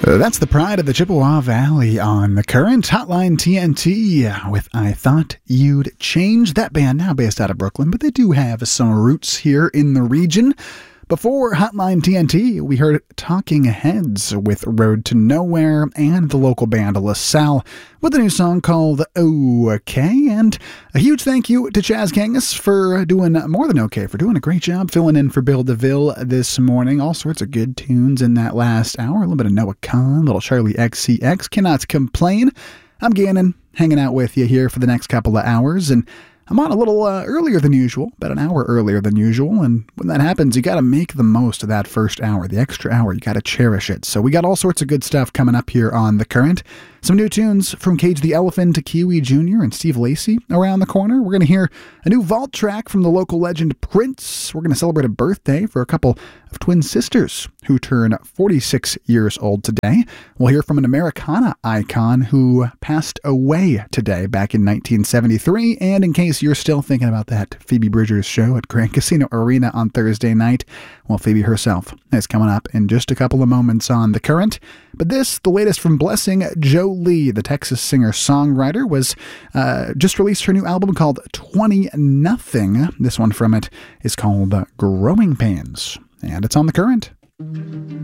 That's the pride of the Chippewa Valley on the Current. Hotline TNT with I Thought You'd Change. That band now based out of Brooklyn, but they do have some roots here in the region. Before Hotline TNT, we heard Talking Heads with Road to Nowhere and the local band LaSalle with a new song called OK. And a huge thank you to Chaz Kangas for doing more than okay, for doing a great job filling in for Bill DeVille this morning. All sorts of good tunes in that last hour. A little bit of Noah Kahn, a little Charlie XCX. Cannot complain. I'm Gannon, hanging out with you here for the next couple of hours, and I'm on a little earlier than usual, about an hour earlier than usual, and when that happens, you got to make the most of that first hour, the extra hour. You got to cherish it. So we got all sorts of good stuff coming up here on The Current. Some new tunes from Cage the Elephant to Kiwi Jr. and Steve Lacy around the corner. We're going to hear a new vault track from the local legend Prince. We're going to celebrate a birthday for a couple of twin sisters who turn 46 years old today. We'll hear from an Americana icon who passed away today back in 1973. And in case you're still thinking about that Phoebe Bridgers show at Grand Casino Arena on Thursday night, well, Phoebe herself is coming up in just a couple of moments on The Current. But this, the latest from Blessing Jolie, the Texas singer-songwriter, was just released her new album called 20 Nothing. This one from it is called Growing Pains, and it's on The Current.